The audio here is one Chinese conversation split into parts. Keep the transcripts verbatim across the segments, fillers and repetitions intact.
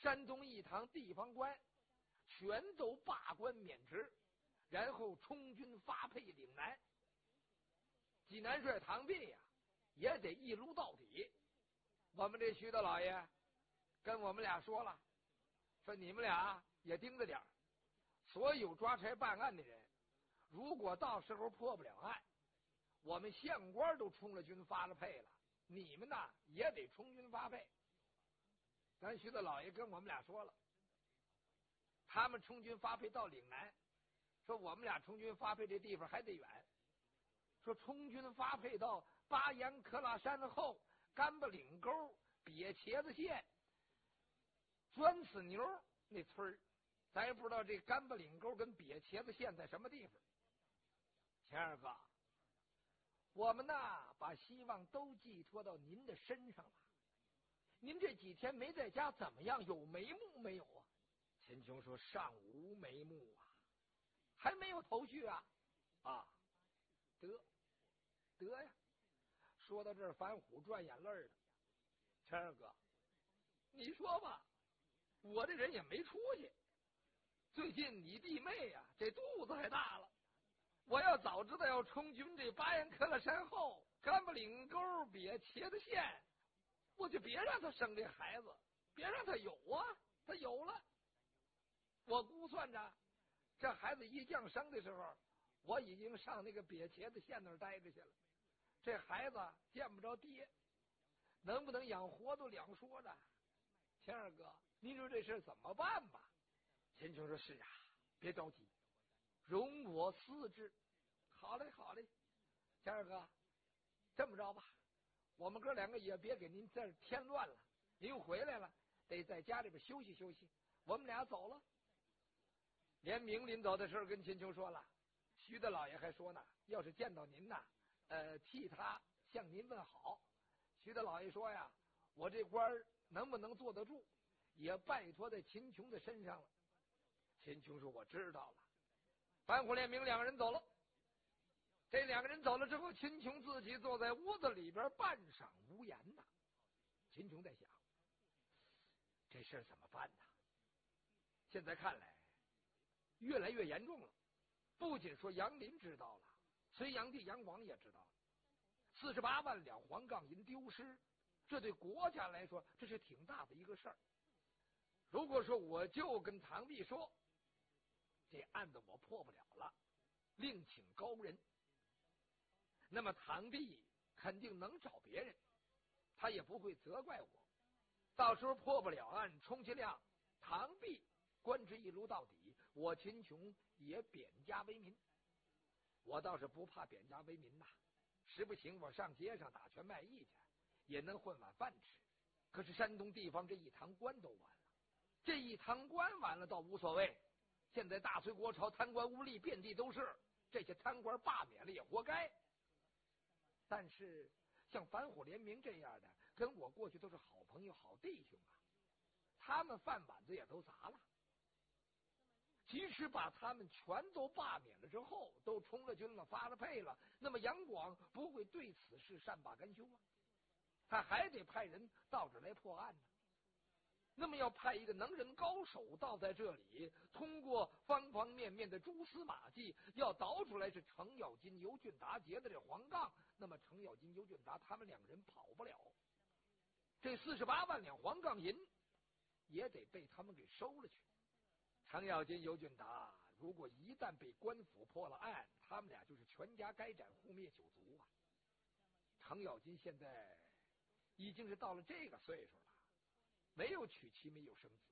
山东一堂地方官全都罢官免职，然后充军发配岭南。济南帅唐弼呀、啊，也得一撸到底。我们这徐大老爷跟我们俩说了，说你们俩也盯着点，所有抓差办案的人，如果到时候破不了案，我们县官都充了军发了配了，你们呢也得充军发配。咱徐大老爷跟我们俩说了，他们充军发配到岭南，说我们俩充军发配这地方还得远，说充军发配到巴彦克拉山后干巴岭沟瘪茄子县钻死牛那村儿，咱也不知道这干巴岭沟跟瘪茄子县在什么地方。钱二哥，我们呐把希望都寄托到您的身上了，您这几天没在家怎么样？有眉目没有啊？秦琼说：尚无眉目啊，还没有头绪啊。啊，得得呀。说到这儿，樊虎转眼泪了。陈二哥，你说吧，我这人也没出息。最近你弟妹呀、啊，这肚子还大了。我要早知道要充军这巴彦克勒山后干巴岭沟瘪茄子县，我就别让他生这孩子，别让他有啊。他有了，我估算着这孩子一降生的时候，我已经上那个瘪茄子县那儿待着去了。这孩子见不着爹，能不能养活都两说着。钱二哥，您说这事怎么办吧？秦琼说：是啊，别着急，容我思之。好嘞好嘞，钱二哥，这么着吧，我们哥两个也别给您这儿添乱了，您回来了得在家里边休息休息，我们俩走了。连明临走的时候跟秦琼说了，徐大老爷还说呢，要是见到您呐，呃，替他向您问好。徐大老爷说呀，我这官能不能坐得住，也拜托在秦琼的身上了。秦琼说：我知道了。樊虎、连明两个人走了。这两个人走了之后，秦琼自己坐在屋子里边半晌无言呐。秦琼在想，这事怎么办呢？现在看来越来越严重了。不仅说杨林知道了，隋炀帝杨广也知道了。四十八万两黄杠银丢失，这对国家来说这是挺大的一个事儿。如果说我就跟唐弼说，这案子我破不了了，另请高人，那么唐弼肯定能找别人，他也不会责怪我。到时候破不了案，充其量唐弼官职一撸到底，我秦琼也贬家为民。我倒是不怕贬家为民呐，实不行我上街上打拳卖艺去，也能混碗饭吃。可是山东地方这一堂官都完了，这一堂官完了倒无所谓。现在大隋国朝贪官污吏遍地都是，这些贪官罢免了也活该。但是像樊虎、连明这样的，跟我过去都是好朋友好弟兄啊，他们饭碗子也都砸了。即使把他们全都罢免了之后，都充了军了发了配了，那么杨广不会对此事善罢甘休啊，他还得派人到这来破案呢。那么要派一个能人高手到在这里，通过方方面面的蛛丝马迹，要倒出来是程咬金、尤俊达劫的这黄杠，那么程咬金、尤俊达他们两个人跑不了，这四十八万两黄杠银也得被他们给收了去。程咬金、尤俊达如果一旦被官府破了案，他们俩就是全家该斩互灭九族啊。程咬金现在已经是到了这个岁数了，没有娶妻，没有生子。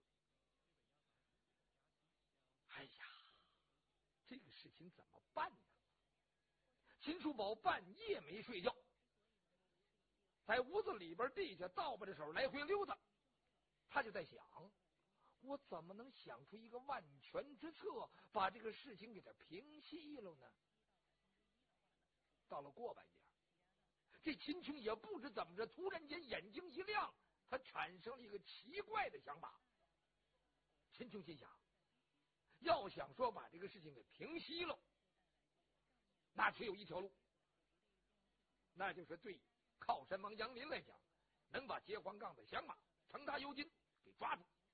哎呀，这个事情怎么办呢？秦叔宝半夜没睡觉，在屋子里边地下倒把着手来回溜达，他就在想，我怎么能想出一个万全之策，把这个事情给它平息了呢？到了过半夜，这秦琼也不知怎么着，突然间眼睛一亮，他产生了一个奇怪的想法。秦琼心想，要想说把这个事情给平息了，那只有一条路，那就是对靠山王杨林来讲，能把劫黄杠的响马程他尤金给抓住。